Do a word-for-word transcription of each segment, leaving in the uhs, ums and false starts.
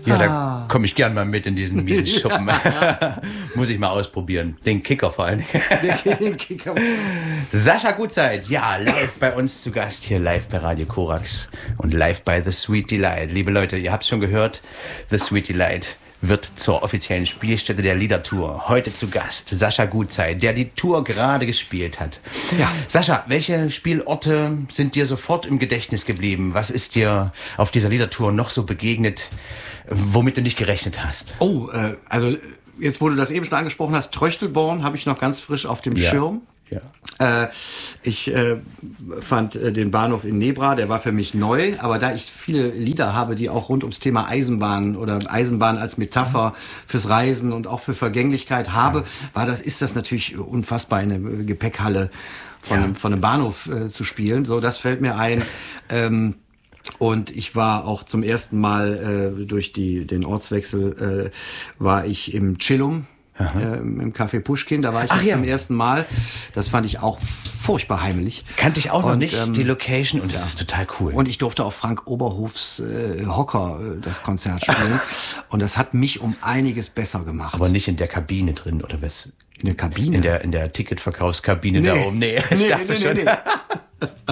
Ja, da komme ich gern mal mit in diesen miesen Schuppen. Muss ich mal ausprobieren. Den Kicker vor allem. Den Kicker. Sascha Gutzeit, ja, live bei uns zu Gast hier, live bei Radio Korax und live bei The Sweet Delight. Liebe Leute, ihr habt es schon gehört, The Sweet Delight wird zur offiziellen Spielstätte der Liedertour. Heute zu Gast Sascha Gutzeit, der die Tour gerade gespielt hat. Ja. Sascha, welche Spielorte sind dir sofort im Gedächtnis geblieben? Was ist dir auf dieser Liedertour noch so begegnet, womit du nicht gerechnet hast? Oh, äh, also jetzt, wo du das eben schon angesprochen hast, Tröchtelborn habe ich noch ganz frisch auf dem ja. Schirm. Ja. Äh, ich äh, fand äh, den Bahnhof in Nebra, der war für mich neu, aber da ich viele Lieder habe, die auch rund ums Thema Eisenbahn oder Eisenbahn als Metapher fürs Reisen und auch für Vergänglichkeit habe, war das, ist das natürlich unfassbar, in eine Gepäckhalle von, ja. einem, von einem Bahnhof äh, zu spielen. So, das fällt mir ein. Ähm, Und ich war auch zum ersten Mal äh, durch die, den Ortswechsel, äh, war ich im Chillum. Äh, im Café Puschkin, da war ich Ach, jetzt ja. zum ersten Mal. Das fand ich auch furchtbar heimelig. Kannte ich auch noch und, nicht, ähm, die Location, und ja. das ist total cool. Und ich durfte auf Frank Oberhofs äh, Hocker äh, das Konzert spielen. Und das hat mich um einiges besser gemacht. Aber nicht in der Kabine drin, oder was? In der Kabine? In der, in der Ticketverkaufskabine nee. da oben. Nee, ich nee, dachte nee, schon. Nee, nee.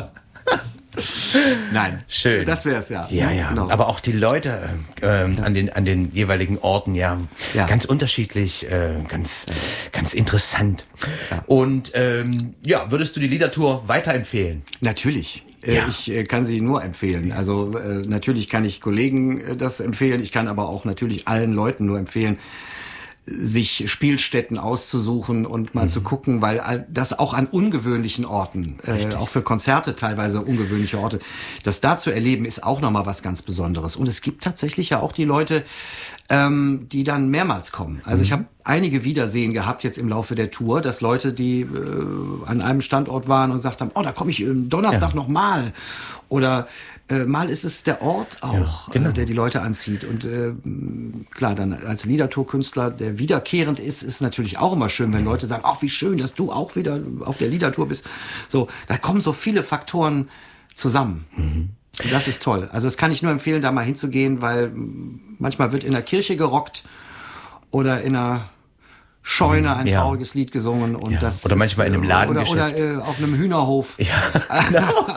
Nein. Schön. Das wär's ja. Ja, ja. Genau. Aber auch die Leute äh, ja. an den an den jeweiligen Orten, ja, ja. ganz unterschiedlich, äh, ganz ja. ganz interessant. Ja. Und ähm, ja, würdest du die Liedertour weiterempfehlen? Natürlich. Ja. Ich äh, kann sie nur empfehlen. Also äh, natürlich kann ich Kollegen äh, das empfehlen. Ich kann aber auch natürlich allen Leuten nur empfehlen, sich Spielstätten auszusuchen und mal mhm. zu gucken, weil das auch an ungewöhnlichen Orten, äh, auch für Konzerte teilweise ungewöhnliche Orte, das da zu erleben, ist auch nochmal was ganz Besonderes. Und es gibt tatsächlich ja auch die Leute, ähm, die dann mehrmals kommen. Also mhm. ich habe einige Wiedersehen gehabt jetzt im Laufe der Tour, dass Leute, die äh, an einem Standort waren und gesagt haben, oh, da komme ich am Donnerstag ja. nochmal. Oder äh, mal ist es der Ort auch, ja, genau. äh, der die Leute anzieht. Und äh, klar, dann als Liedertour-Künstler, der wiederkehrend ist, ist natürlich auch immer schön, wenn mhm. Leute sagen, ach, wie schön, dass du auch wieder auf der Liedertour bist. So, da kommen so viele Faktoren zusammen. Mhm. Und das ist toll. Also das kann ich nur empfehlen, da mal hinzugehen, weil manchmal wird in der Kirche gerockt oder in einer Scheune ein ja. trauriges Lied gesungen. Und ja. das oder manchmal ist, in einem Ladengeschäft. Oder, oder äh, auf einem Hühnerhof. Ja, genau.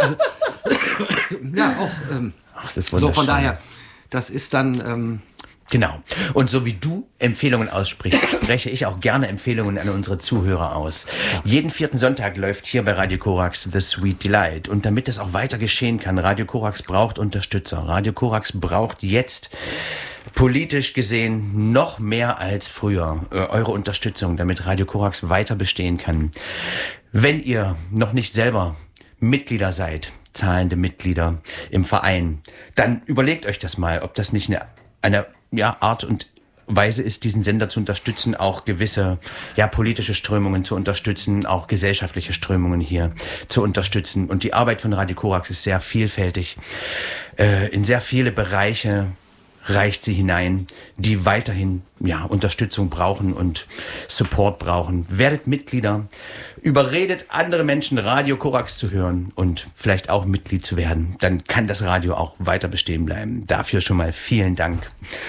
ja auch. Ähm, Ach, das ist so, von daher, das ist dann... Ähm, Genau. Und so wie du Empfehlungen aussprichst, spreche ich auch gerne Empfehlungen an unsere Zuhörer aus. Ja. Jeden vierten Sonntag läuft hier bei Radio Korax The Sweet Delight. Und damit das auch weiter geschehen kann, Radio Korax braucht Unterstützer. Radio Korax braucht jetzt politisch gesehen noch mehr als früher äh, eure Unterstützung, damit Radio Korax weiter bestehen kann. Wenn ihr noch nicht selber Mitglieder seid, zahlende Mitglieder im Verein, dann überlegt euch das mal, ob das nicht eine, eine ja, Art und Weise ist, diesen Sender zu unterstützen, auch gewisse ja politische Strömungen zu unterstützen, auch gesellschaftliche Strömungen hier zu unterstützen. Und die Arbeit von Radio Korax ist sehr vielfältig. Äh, in sehr viele Bereiche reicht sie hinein, die weiterhin ja Unterstützung brauchen und Support brauchen. Werdet Mitglieder, überredet andere Menschen, Radio Korax zu hören und vielleicht auch Mitglied zu werden. Dann kann das Radio auch weiter bestehen bleiben. Dafür schon mal vielen Dank.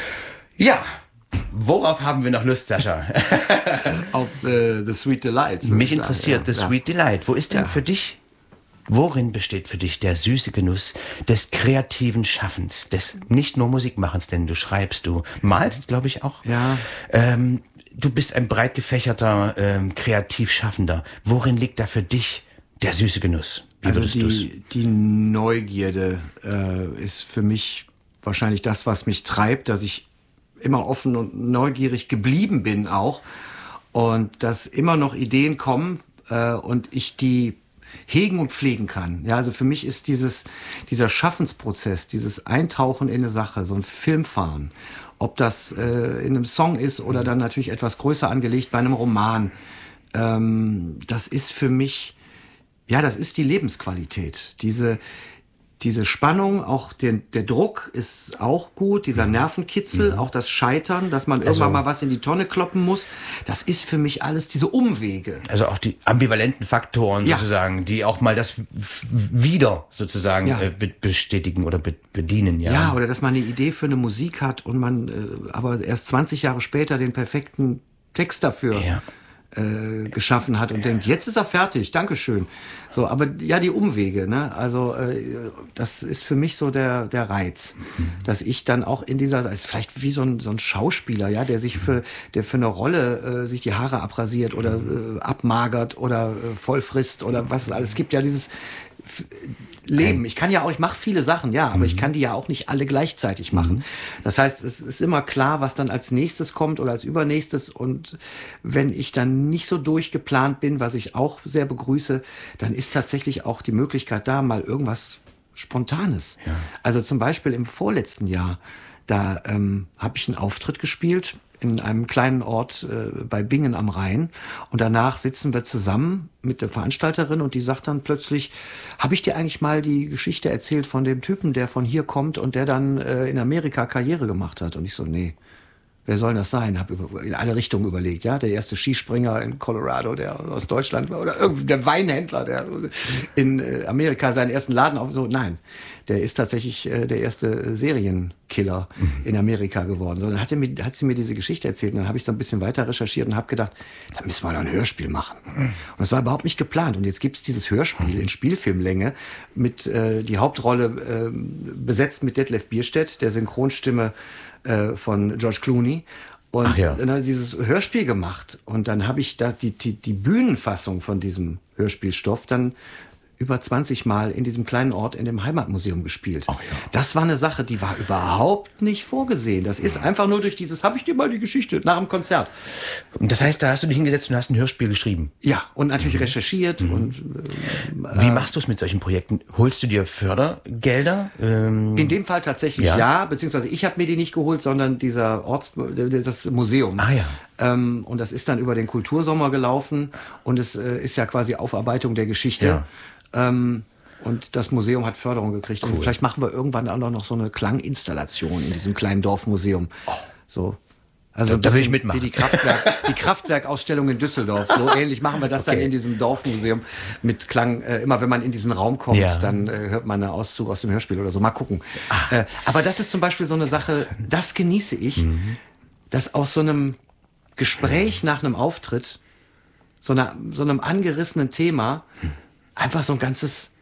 Ja, worauf haben wir noch Lust, Sascha? Auf äh, The Sweet Delight. Mich interessiert ja, The ja. Sweet Delight. Wo ist denn ja. für dich, worin besteht für dich der süße Genuss des kreativen Schaffens, des nicht nur Musikmachens, denn du schreibst, du malst, glaube ich auch. Ja. Ähm, du bist ein breit gefächerter, ähm, kreativ Schaffender. Worin liegt da für dich der süße Genuss? Wie also würdest die, du's? die Neugierde äh, ist für mich wahrscheinlich das, was mich treibt, dass ich immer offen und neugierig geblieben bin auch und dass immer noch Ideen kommen äh, und ich die hegen und pflegen kann. Ja, also für mich ist dieses, dieser Schaffensprozess, dieses Eintauchen in eine Sache, so ein Filmfahren, ob das äh, in einem Song ist oder dann natürlich etwas größer angelegt bei einem Roman, ähm, das ist für mich, ja, das ist die Lebensqualität. Diese, diese Spannung, auch der, der Druck ist auch gut, dieser Nervenkitzel, mhm. auch das Scheitern, dass man also, irgendwann mal was in die Tonne kloppen muss. Das ist für mich alles diese Umwege. Also auch die ambivalenten Faktoren ja. sozusagen, die auch mal das wieder sozusagen ja. äh, bestätigen oder be- bedienen. Ja. ja, oder dass man eine Idee für eine Musik hat und man äh, aber erst zwanzig Jahre später den perfekten Text dafür ja. äh, geschaffen hat und ja. denkt, jetzt ist er fertig, Dankeschön. So, aber ja, die Umwege, ne? Also äh, das ist für mich so der der Reiz, mhm. dass ich dann auch in dieser, ist vielleicht wie so ein so ein Schauspieler, ja, der sich für der für eine Rolle äh, sich die Haare abrasiert oder äh, abmagert oder äh, voll frisst oder was es alles gibt, ja, dieses f- Leben. Ich kann ja auch, ich mache viele Sachen, ja, aber mhm. ich kann die ja auch nicht alle gleichzeitig machen. Mhm. Das heißt, es ist immer klar, was dann als nächstes kommt oder als übernächstes. Und wenn ich dann nicht so durchgeplant bin, was ich auch sehr begrüße, dann ist tatsächlich auch die Möglichkeit da, mal irgendwas Spontanes. Ja. Also zum Beispiel im vorletzten Jahr, da ähm, habe ich einen Auftritt gespielt in einem kleinen Ort äh, bei Bingen am Rhein. Und danach sitzen wir zusammen mit der Veranstalterin und die sagt dann plötzlich, habe ich dir eigentlich mal die Geschichte erzählt von dem Typen, der von hier kommt und der dann äh, in Amerika Karriere gemacht hat? Und ich so, nee. Wer soll das sein? Habe in alle Richtungen überlegt, ja. Der erste Skispringer in Colorado, der aus Deutschland war, oder irgendwie der Weinhändler, der in Amerika seinen ersten Laden auf, so, nein. Der ist tatsächlich äh, der erste Serienkiller mhm. in Amerika geworden. So, dann hat, er mir, hat sie mir diese Geschichte erzählt und dann habe ich so ein bisschen weiter recherchiert und habe gedacht, da müssen wir doch ein Hörspiel machen. Mhm. Und das war überhaupt nicht geplant. Und jetzt gibt's dieses Hörspiel mhm. in Spielfilmlänge mit äh, die Hauptrolle äh, besetzt mit Detlef Bierstedt, der Synchronstimme äh, von George Clooney. Und Ach ja. dann habe ich dieses Hörspiel gemacht und dann habe ich da die, die, die Bühnenfassung von diesem Hörspielstoff dann über zwanzig Mal in diesem kleinen Ort in dem Heimatmuseum gespielt. Ach ja. Das war eine Sache, die war überhaupt nicht vorgesehen. Das ist einfach nur durch dieses, habe ich dir mal die Geschichte, nach dem Konzert. Und das heißt, da hast du dich hingesetzt und hast ein Hörspiel geschrieben? Ja, und natürlich mhm. recherchiert. Mhm. Und äh, Wie machst du es mit solchen Projekten? Holst du dir Fördergelder? Ähm, in dem Fall tatsächlich ja, ja beziehungsweise ich habe mir die nicht geholt, sondern dieser Orts, das Museum. Ah ja. Ähm, und das ist dann über den Kultursommer gelaufen und es äh, ist ja quasi Aufarbeitung der Geschichte. Ja. Ähm, und das Museum hat Förderung gekriegt. Cool. Und vielleicht machen wir irgendwann auch noch so eine Klanginstallation in diesem kleinen Dorfmuseum. Oh. So. Also da, da will ich mitmachen. Wie die Kraftwerk, die Kraftwerkausstellung in Düsseldorf. So ähnlich machen wir das okay. dann in diesem Dorfmuseum mit Klang. Äh, immer wenn man in diesen Raum kommt, ja. dann äh, hört man einen Auszug aus dem Hörspiel oder so. Mal gucken. Ah. Äh, aber das ist zum Beispiel so eine Sache, das genieße ich, mhm. dass aus so einem Gespräch nach einem Auftritt, so, einer, so einem angerissenen Thema, mhm. einfach so ein ganzes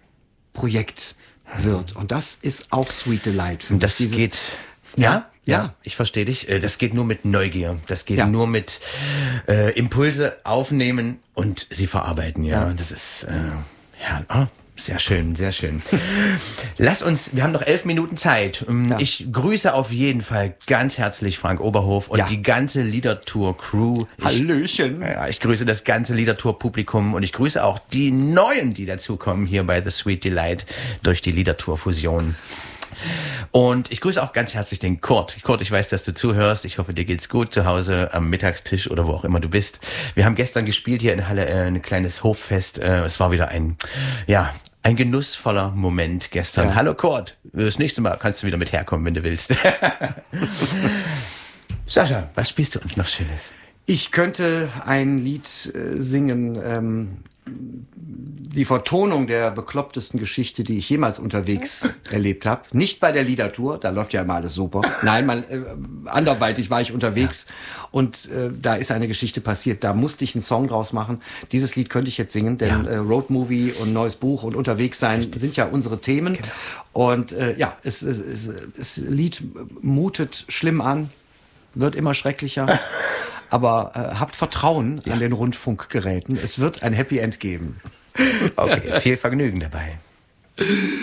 Projekt wird. Und das ist auch Sweet Delight. Für das dieses, geht, ja, ja, ja, ich verstehe dich. Das geht nur mit Neugier. Das geht ja. nur mit äh, Impulse aufnehmen und sie verarbeiten. Ja, ja. Das ist, äh, ja, oh, sehr schön, sehr schön. Lass uns, wir haben noch elf Minuten Zeit. Ja. Ich grüße auf jeden Fall ganz herzlich Frank Oberhof und ja. die ganze Liedertour-Crew. Hallöchen. Ich, ja, ich grüße das ganze Liedertour-Publikum und ich grüße auch die Neuen, die dazukommen hier bei The Sweet Delight durch die Liedertour-Fusion. Und ich grüße auch ganz herzlich den Kurt. Kurt, ich weiß, dass du zuhörst. Ich hoffe, dir geht's gut zu Hause am Mittagstisch oder wo auch immer du bist. Wir haben gestern gespielt hier in Halle, äh, ein kleines Hoffest. Äh, es war wieder ein, ja, ein genussvoller Moment gestern. Ja. Hallo Kurt, das nächste Mal kannst du wieder mit herkommen, wenn du willst. Sascha, was spielst du uns noch Schönes? Ich könnte ein Lied äh, singen, ähm, die Vertonung der beklopptesten Geschichte, die ich jemals unterwegs erlebt habe. Nicht bei der Liedertour, da läuft ja immer alles super. Nein, man, äh, anderweitig war ich unterwegs ja. und äh, da ist eine Geschichte passiert. Da musste ich einen Song draus machen. Dieses Lied könnte ich jetzt singen, denn ja. äh, Roadmovie und neues Buch und unterwegs sein Richtig. sind ja unsere Themen. Genau. Und äh, ja, es, es, es, es Lied mutet schlimm an, wird immer schrecklicher. Aber äh, habt Vertrauen ja. an den Rundfunkgeräten. Es wird ein Happy End geben. Okay, viel Vergnügen dabei.